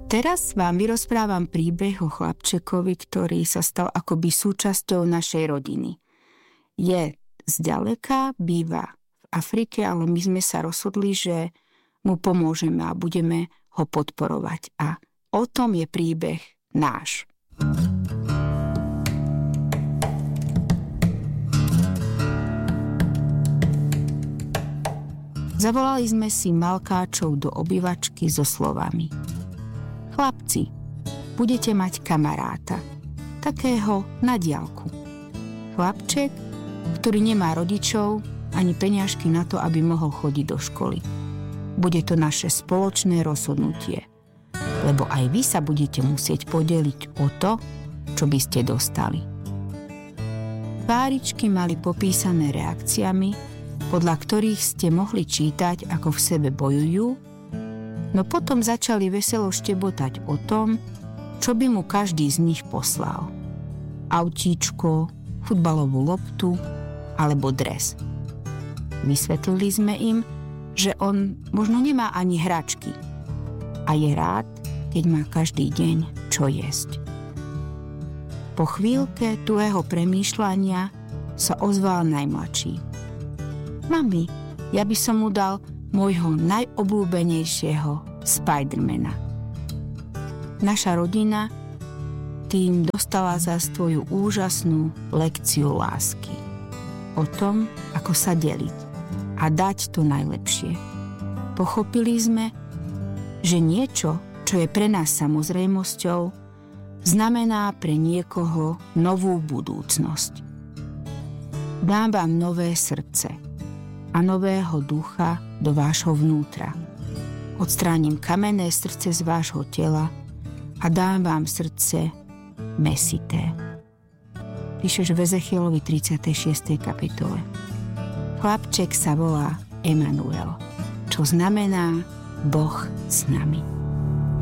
Teraz vám vyrozprávam príbeh o chlapčekovi, ktorý sa stal akoby súčasťou našej rodiny. Je zďaleka, býva v Afrike, ale my sme sa rozhodli, že mu pomôžeme a budeme ho podporovať. A o tom je príbeh náš. Zavolali sme si Malkáčov do obývačky so slovami: Chlapci, budete mať kamaráta, takého na diaľku. Chlapček, ktorý nemá rodičov ani peňažky na to, aby mohol chodiť do školy. Bude to naše spoločné rozhodnutie, lebo aj vy sa budete musieť podeliť o to, čo by ste dostali. Páričky mali popísané reakciami, podľa ktorých ste mohli čítať, ako v sebe bojujú, no potom začali veselo štebotať o tom, čo by mu každý z nich poslal. Autíčko, futbalovú loptu alebo dres. Vysvetlili sme im, že on možno nemá ani hračky a je rád, keď má každý deň čo jesť. Po chvíľke tuhého premýšľania sa ozval najmladší. Mami, ja by som mu dal môjho najobľúbenejšieho Spidermana. Naša rodina tým dostala za svoju úžasnú lekciu lásky. O tom, ako sa deliť a dať to najlepšie. Pochopili sme, že niečo, čo je pre nás samozrejmosťou, znamená pre niekoho novú budúcnosť. Dám vám nové srdce a nového ducha do vášho vnútra. Odstránim kamenné srdce z vášho tela a dám vám srdce mäsité. Píšeš v Ezechielovi 36. kapitole. Chlapček sa volá Emanuel, čo znamená Boh s nami.